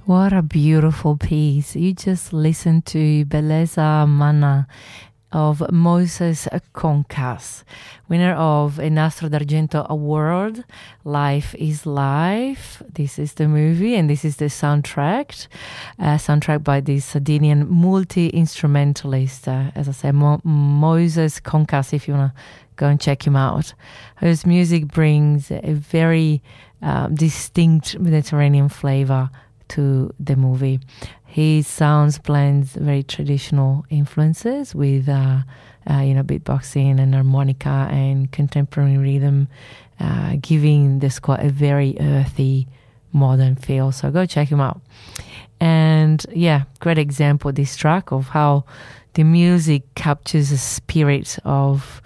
What a beautiful piece. You just listened to Beleza Mana of Moses Concas, winner of a Nastro d'Argento Award. Life is Life. This is the movie, and this is the soundtrack. Soundtrack by this Sardinian multi-instrumentalist, as I said, Moses Concas, if you want to go and check him out. Whose music brings a very distinct Mediterranean flavor to the movie. His sounds blends very traditional influences with beatboxing and harmonica and contemporary rhythm, giving the score a very earthy modern feel. So go check him out. And yeah, great example, this track, of how the music captures the spirit of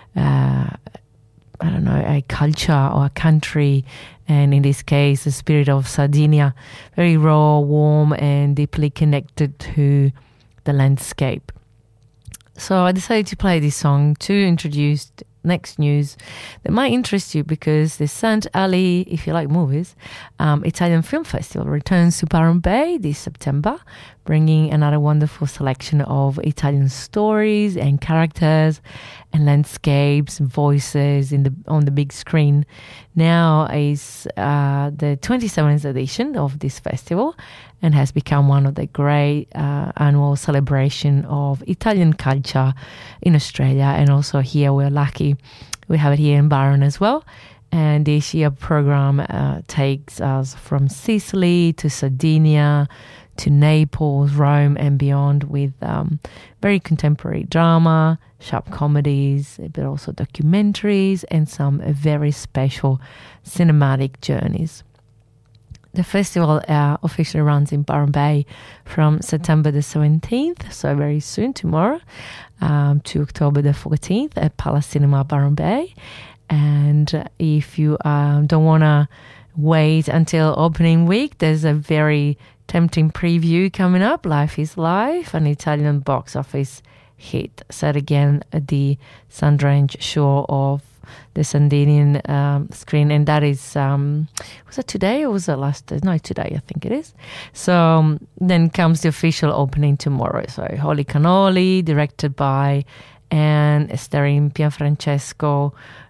a culture or a country, and in this case, the spirit of Sardinia, very raw, warm, and deeply connected to the landscape. So I decided to play this song to introduce next news that might interest you, because the Sant Ali, if you like movies, Italian Film Festival returns to Byron Bay this September, bringing another wonderful selection of Italian stories and characters and landscapes and voices on the big screen. Now is the 27th edition of this festival, and has become one of the great annual celebration of Italian culture in Australia, and also here we're lucky we have it here in Byron as well. And this year program takes us from Sicily to Sardinia to Naples, Rome, and beyond, with very contemporary drama, sharp comedies, but also documentaries, and some very special cinematic journeys. The festival officially runs in Byron Bay from September the 17th, so very soon, tomorrow, to October the 14th at Palace Cinema Byron Bay. And if you don't want to wait until opening week, there's a very tempting preview coming up, Life is Life, an Italian box office hit, set again at the Sandrange shore of the Sardinian screen, and that is was it today or was it last? No, today I think it is. So then comes the official opening tomorrow. So Holly Cannoli, directed by and starring Gianfrancesco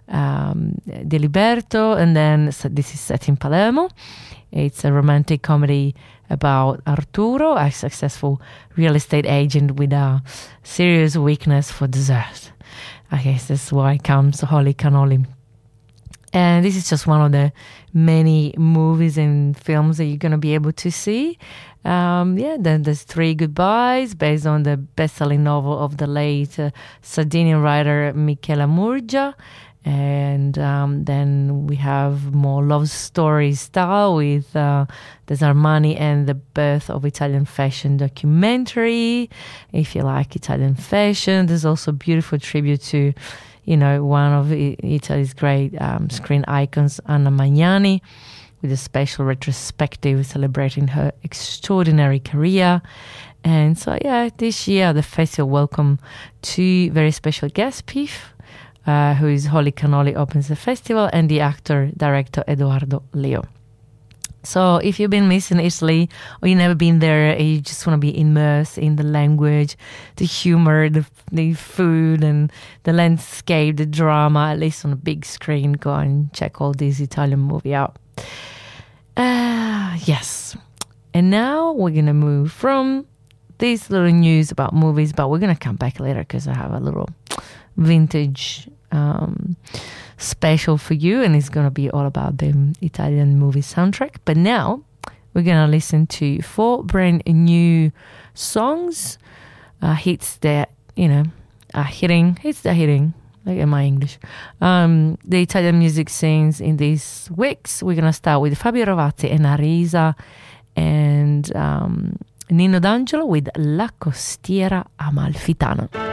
De Liberto, and then this is set in Palermo. It's a romantic comedy about Arturo, a successful real estate agent with a serious weakness for dessert. I guess that's why comes Holly Cannoli. And this is just one of the many movies and films that you're going to be able to see. Then there's Three Goodbyes, based on the best-selling novel of the late Sardinian writer Michela Murgia. And then we have more love story style with there's Armani and the Birth of Italian Fashion documentary. If you like Italian fashion, there's also a beautiful tribute to, one of Italy's great screen icons, Anna Magnani, with a special retrospective celebrating her extraordinary career. And so, this year the festival welcomed two very special guests, Piff, who is Holly Cannoli, opens the festival, and the actor-director Edoardo Leo. So if you've been missing Italy, or you've never been there, and you just want to be immersed in the language, the humor, the food, and the landscape, the drama, at least on a big screen, go and check all these Italian movies out. Yes. And now we're going to move from this little news about movies, but we're going to come back later because I have a little vintage special for you, and it's going to be all about the Italian movie soundtrack. But now we're going to listen to 4 brand new songs, hits that are hitting. Look at my English. The Italian music scenes in these weeks. We're going to start with Fabio Rovazzi and Arisa, and Nino D'Angelo with La Costiera Amalfitana.